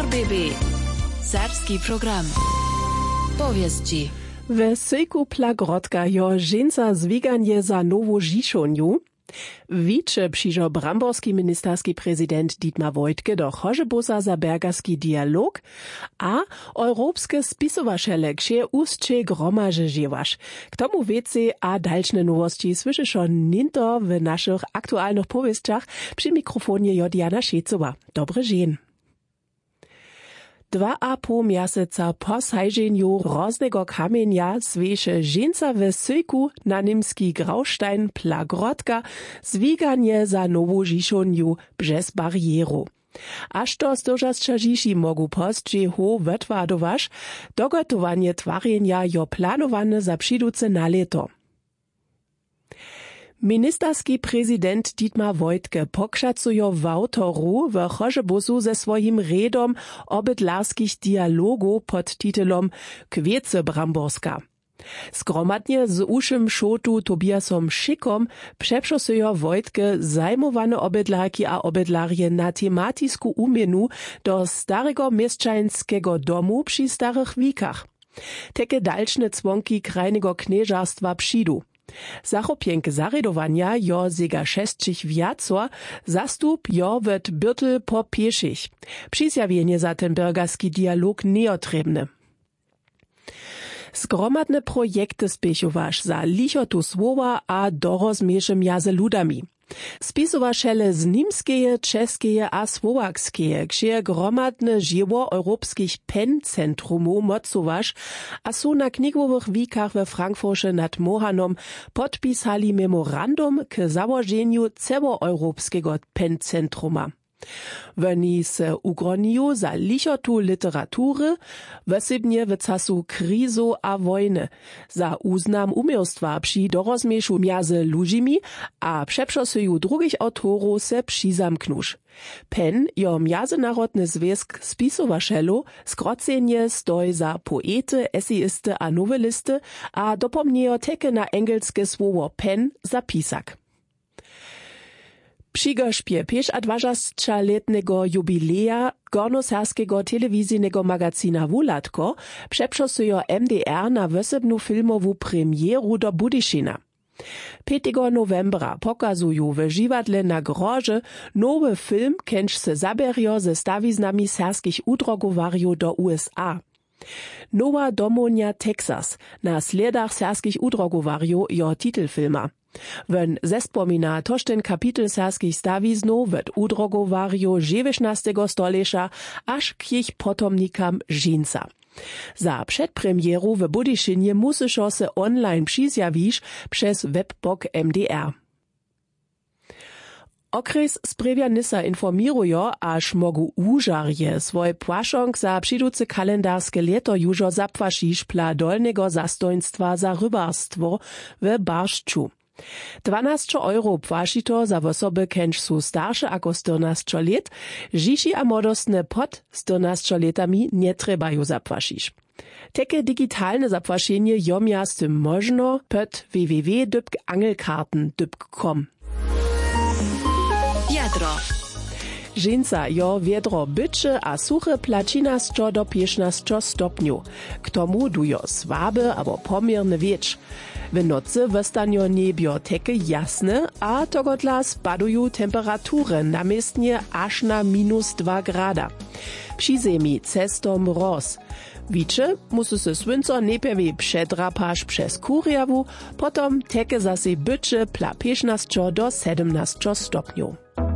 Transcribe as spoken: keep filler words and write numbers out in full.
R B B. Serbski program. Povijesti. W Sejku Plagrodka jo ženca zviganje za novu žišonju. Wicze přižo bramborski ministerski prezident Dietmar Woidke do Chožebosa za bergarski dialog a europske spisovašele kše ústče gromaže žievaš. K tomu věci a dalšie nowosti słyszyszo ninto w naszych aktualnych powieściach przy mikrofonie Jodiana Šecova. Dobre žen. Dwa a pół miaseca po sajženju roznego kamienia zwieše ženca w Sejku na nimski Graustein Plagrodka zwiganie za nowu žišonju bžez barieru. Aż to stožasča žiši mogu post, že ho wetwadowaš, dogotowanie twarjenja jo planowane za přiduce na leto. Ministerski prezident Dietmar Woidke pokřacujo w autoru w Chožebosu ze swojim redom o bydlarskich dialogu pod titulom Kwiece Bramborska. Skromadnie z uszym šotu Tobiasom Šikom přepřosujo Woidke zajmowane obydlarki a obydlarje na tematisku umienu do starego mieszczańskiego domu przy starych wikach. Teke dalšne cwonki krajnego knieżarstwa přidu. Zachopienke zaredowania jo zega šestčich viacor, zastup jo wird Birtel po pieszich. Přizjawienie za ten bergarski dialog neotrebne. Zgromadne projekty spěchovaš za lichotu słowa a dorozmiešem mjaze ludami. Spisovašele z nimskeje, českeje a słowakskeje, kšeje gromadne živo europskich pen-centrumov mocovaš a su na knigowych wikach we Frankfurcie nad Mohanom podpisali memorandum k założeniu celoeuropskiego pen-centruma. Woni se ugroniu za lichotu literatury, wesybnie w casu krizu a wojny, za uznam umiejstwa przy dorozmieszu mjaze ludźmi a przeprzosuje drugich autorów se přizamknuš. Pen jo mjazenarodny związk spisowašelu skrocenje stoj za poety, esejisty a novelisty a dopomniejo teke na engelskie słowo pen za pisak. Přigošpje pěš a dvažasťletnego jubileja gornoserskiego telewizyjnego magazina Wulatko przepřosujo M D R na wosebnu filmowu premieru do Budyšina. piątego novembra pokazuju w žiwadle na Grože nowy film, kenč se zaberjo ze stawiznami serskich udrogowarju do U S A. Nowa domonia Texas na sledach serskich udrogowarju jo titelfilma. Wenn zespomina toż ten kapitel serskich stawiznów wet udrogowarju dziewiętnastego stolecia aż k ich potomnikam ženca. Za przedpremieru w Budyšinie musyszo se online přizjawiš przez webbok M D R. Okres sprewjanisa informirujo, aż mogu użarje swoj płaszong za přiduce kalendarskie leto jużo zapłašiš pla dolnego zastojństwa za rybarstwo w Barszczu. dwanaście euro płaši to za wosoby, kenč su starsze ako czternaście let, žiši a modostne pod czternaście letami nie trebajo zapłašiš. Teke digitalne zapłašenje jomja z tym možno pod w w w kropka angelkarten kropka com. Jadro. Ženca jo wiedro bycze a suche plačinasčo do piętnaście stopniu. K tomu dujo słabe abo pomierne wiecz. W nocy wystanjo niebio teke jasne, a togodla spaduju temperatury namiestnie aż na minus dwa grada. Przy zemi cesto mroz. Wicze musi se słynco najpierw przedrapasz przez kurjawu, potom teke zase bycze pla piętnaście do siedemnaście stopniu.